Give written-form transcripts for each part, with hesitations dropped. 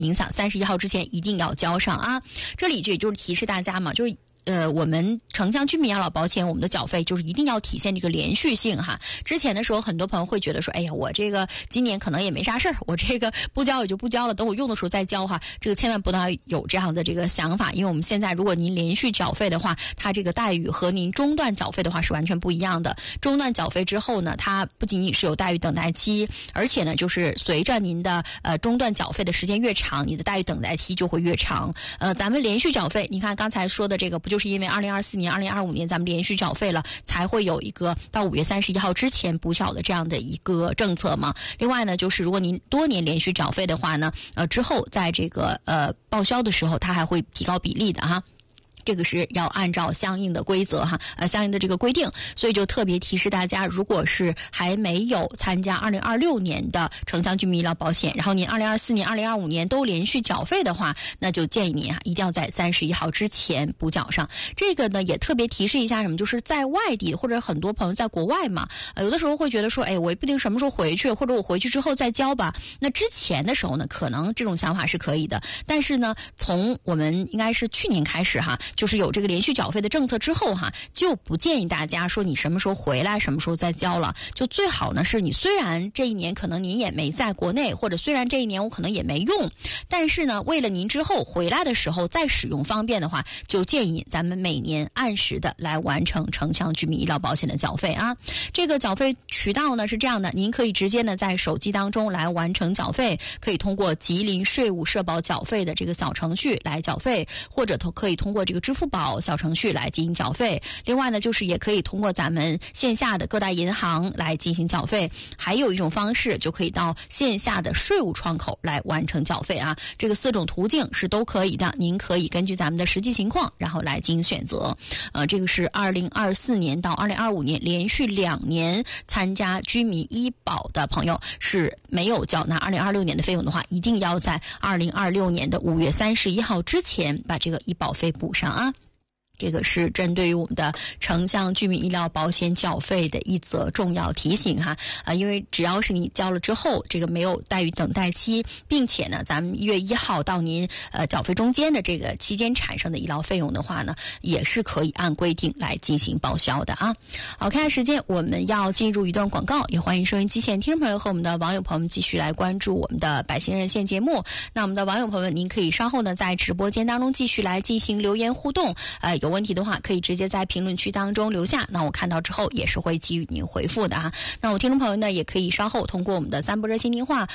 影响，31号之前一定要交上啊。这里就也就是提示大家嘛，就是我们城乡居民养老保险，我们的缴费就是一定要体现这个连续性哈。之前的时候，很多朋友会觉得说，哎呀，我这个今年可能也没啥事儿，我这个不交也就不交了，等我用的时候再交哈。这个千万不能有这样的这个想法，因为我们现在如果您连续缴费的话，它这个待遇和您中断缴费的话是完全不一样的。中断缴费之后呢，它不仅仅是有待遇等待期，而且呢，就是随着您的中断缴费的时间越长，你的待遇等待期就会越长。咱们连续缴费，你看刚才说的这个不就是因为2024年、2025年咱们连续缴费了，才会有一个到5月31号之前补缴的这样的一个政策嘛。另外呢，就是如果您多年连续缴费的话呢，之后在这个报销的时候，它还会提高比例的哈。这个是要按照相应的规则哈，相应的这个规定，所以就特别提示大家，如果是还没有参加2026年的城乡居民医疗保险，然后您2024年、2025年都连续缴费的话，那就建议您一定要在31号之前补缴上。这个呢也特别提示一下什么，就是在外地或者很多朋友在国外嘛，有的时候会觉得说，哎，我也不一定什么时候回去，或者我回去之后再交吧。那之前的时候呢，可能这种想法是可以的，但是呢，从我们应该是去年开始哈。就是有这个连续缴费的政策之后哈，就不建议大家说你什么时候回来什么时候再交了，就最好呢是你虽然这一年可能您也没在国内，或者虽然这一年我可能也没用，但是呢为了您之后回来的时候再使用方便的话，就建议咱们每年按时的来完成城乡居民医疗保险的缴费啊。这个缴费渠道呢是这样的，您可以直接呢在手机当中来完成缴费，可以通过吉林税务社保缴费的这个小程序来缴费，或者可以通过这个支付宝小程序来进行缴费。另外呢，就是也可以通过咱们线下的各大银行来进行缴费。还有一种方式，就可以到线下的税务窗口来完成缴费啊。这个4种途径是都可以的，您可以根据咱们的实际情况，然后来进行选择。这个是2024年到2025年连续2年参加居民医保的朋友是没有缴纳2026年的费用的话，一定要在2026年的5月31号之前把这个医保费补上啊。这个是针对于我们的城乡居民医疗保险缴费的一则重要提醒哈因为只要是你交了之后，这个没有待遇等待期，并且呢，咱们1月1号到您缴费中间的这个期间产生的医疗费用的话呢，也是可以按规定来进行报销的啊。好，看时间，我们要进入一段广告，也欢迎收音机前听众朋友和我们的网友朋友们继续来关注我们的百姓热线节目。那我们的网友朋友们，您可以稍后呢在直播间当中继续来进行留言互动，有问题的话可以直接在评论区当中留下，那我看到之后也是会给予您回复的啊。那我听众朋友呢也可以稍后通过我们的3部热线电话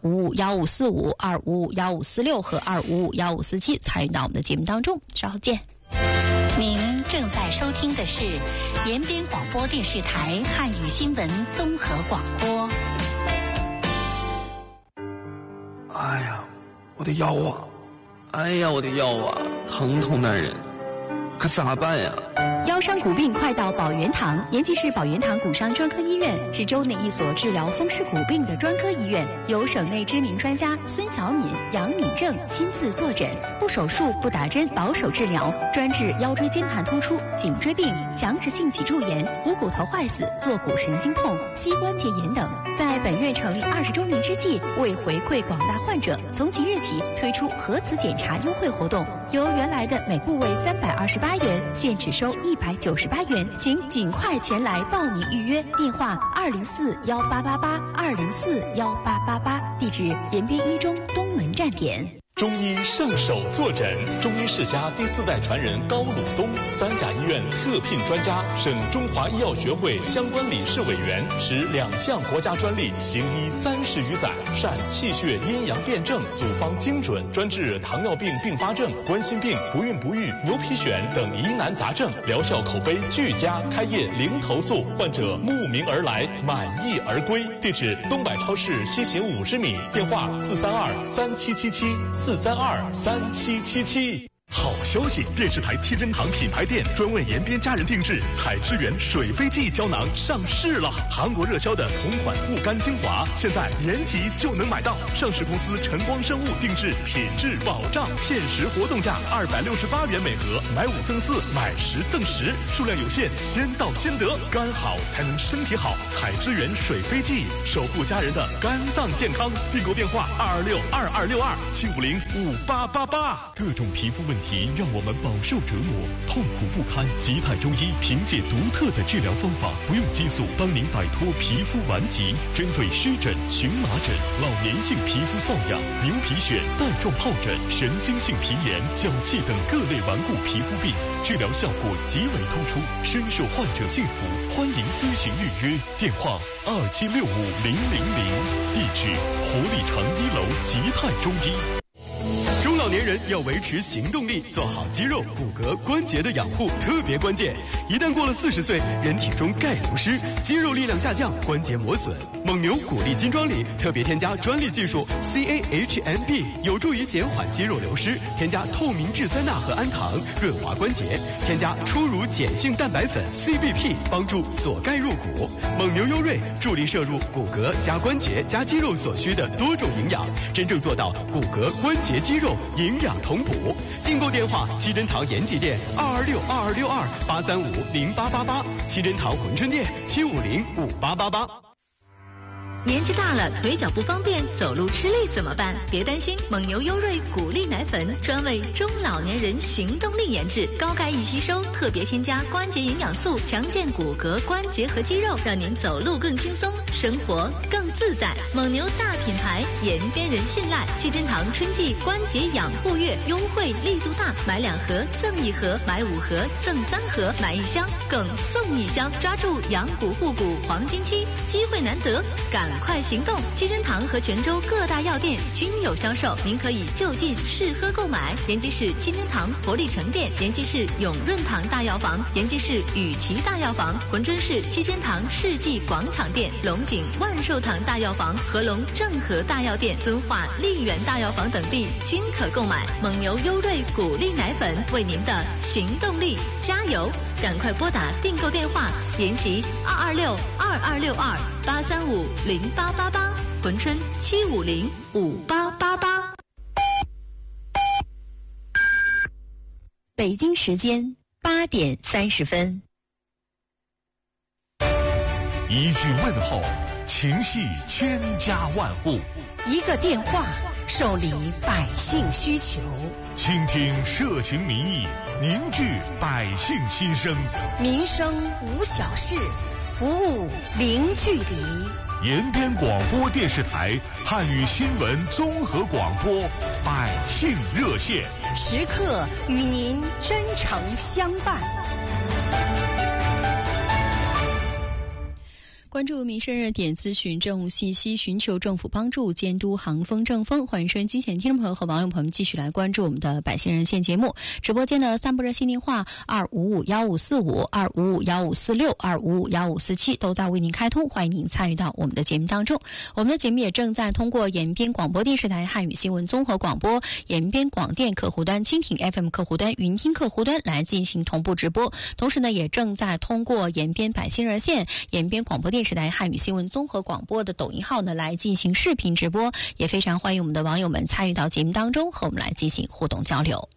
2551545、2551546和2551547参与到我们的节目当中，稍后见。 您正在收听的是延边广播电视台汉语新闻综合广播。 哎呀，我的腰啊！哎呀，我的腰啊，疼痛难忍，可咋办呀？ 腰伤骨病快到保元堂，延吉市保元堂骨伤专科医院是州内一所治疗风湿骨病的专科医院，由省内知名专家孙小敏、杨敏正亲自坐诊，不手术不打针，保守治疗，专治腰椎间盘突出、颈椎病、强直性脊柱炎、股骨头坏死、坐骨神经痛、膝关节炎等。在本院成立20周年之际，为回馈广大患者，从即日起推出核磁检查优惠活动，由原来的每部位328元，现只收198元，请尽快前来报名预约。电话2041888，2041888，地址延边一中东门站点。 中医圣手坐诊，中医世家第4代传人高鲁东，3甲医院特聘专家，省中华医药学会相关理事委员，持2项国家专利，行医30余载，善气血阴阳辩证，组方精准，专治糖尿病并发症、冠心病、不孕不育、牛皮癣等疑难杂症，疗效口碑俱佳，开业零投诉，患者慕名而来，满意而归。地址东百超市西行50米，电话4323777。4323777。 好消息！电视台七珍堂品牌店专为延边家人定制采之源水飞记胶囊上市了。韩国热销的同款护肝精华，现在延吉就能买到。上市公司晨光生物定制，品质保障，限时活动价268元每盒，买5赠4，买10赠10，数量有限，先到先得。肝好才能身体好，采之源水飞记，守护家人的肝脏健康。订购电话226-2262-750-5888。各种皮肤问题让我们饱受折磨，痛苦不堪。吉泰中医凭借独特的治疗方法，不用激素，帮您摆脱皮肤顽疾。针对湿疹、荨麻疹、老年性皮肤瘙痒、牛皮癣、带状疱疹、神经性皮炎、脚气等各类顽固皮肤病，治疗效果极为突出，深受患者信服。欢迎咨询预约，电话2765-000，地址活力城1楼吉泰中医。 中老年人要维持行动力，做好肌肉、骨骼、关节的养护特别关键。一旦过了40岁，人体中钙流失，肌肉力量下降，关节磨损。蒙牛骨力金装里特别添加专利技术 CAHMB， 有助于减缓肌肉流失。添加透明质酸钠和氨糖，润滑关节。添加初乳碱性蛋白粉 CBP， 帮助锁钙入骨。蒙牛优瑞助力摄入骨骼加关节加肌肉所需的多种营养，真正做到骨骼、关节、肌肉营养同补。订购电话：七珍堂延吉店226-2262-835-0888，七珍堂珲春店750-5888。 年纪大了，腿脚不方便，走路吃力怎么办？别担心，蒙牛优瑞骨力奶粉专为中老年人行动力研制，高钙易吸收，特别添加关节营养素，强健骨骼、关节和肌肉，让您走路更轻松，生活更自在。蒙牛大品牌，延边人信赖。七珍堂春季关节养护月优惠力度大，买2盒赠1盒，买5盒赠3盒，买1箱更送1箱，抓住养骨护骨黄金期，机会难得，赶快行动！七珍堂和泉州各大药店均有销售，您可以就近试喝购买。延吉市七珍堂活力城店、延吉市永润堂大药房、延吉市雨琦大药房、珲春市七珍堂世纪广场店、龙井万寿堂大药房、合龙正和大药店、敦化丽园大药房等地均可购买。蒙牛优瑞骨力奶粉，为您的行动力加油！赶快拨打订购电话：延吉226-2262-835-0888，珲春750-5888。 北京时间8点30分。 一句问候，情系千家万户； 一个电话，受理百姓需求。 倾听社情民意，凝聚百姓心声。 民生无小事，服务零距离。 延边广播电视台汉语新闻综合广播百姓热线， 时刻与您真诚相伴。 关注民生热点，咨询政务信息，寻求政府帮助，监督行风政风。欢迎收音机前听众朋友和网友朋友们继续来关注我们的百姓热线节目。直播间的3部热线电话2551545、2551546、2551547都在为您开通，欢迎您参与到我们的节目当中。我们的节目也正在通过延边广播电视台汉语新闻综合广播、延边广电客户端、蜻蜓 FM 客户端、云听客户端来进行同步直播。同时呢，也正在通过延边百姓热线、延边广播电视台汉语新闻综合广播的抖音号呢来进行视频直播，也非常欢迎我们的网友们参与到节目当中，和我们来进行互动交流。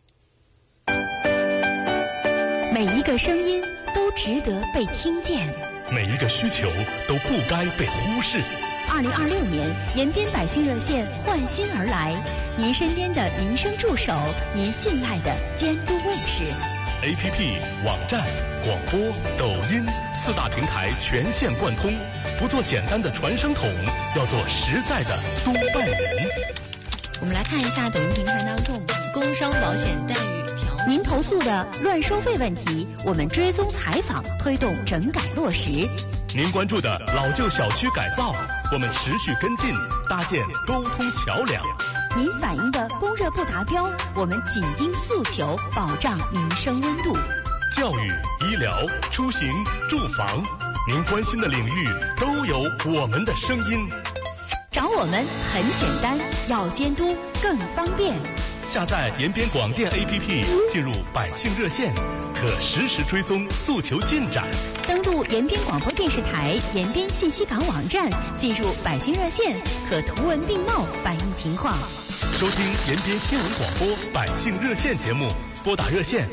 每一个声音都值得被听见， 每一个需求都不该被忽视。 2026年，延边百姓热线焕新而来，您身边的民生助手，您信赖的监督卫士。 APP、网站、广播、抖音4大平台全线贯通，不做简单的传声筒，要做实在的督办人。 我们来看一下抖音平台当中工伤保险待遇条文。 您投诉的乱收费问题，我们追踪采访，推动整改落实。 您关注的老旧小区改造，我们持续跟进，搭建沟通桥梁。 您反映的供热不达标，我们紧盯诉求，保障民生温度。 教育、医疗、出行、住房，您关心的领域都有我们的声音。 找我们很简单，要监督更方便。 下载延边广电 APP， 进入百姓热线，可实时追踪诉求进展。 登录延边广播电视台延边信息港网站，进入百姓热线，可图文并茂反映情况。 收听延边新闻广播百姓热线节目，拨打热线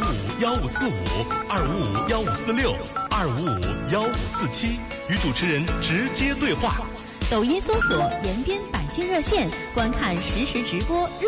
255-1545、255-1546、255-1547，与主持人直接对话。 抖音搜索延边百姓热线，观看实时直播。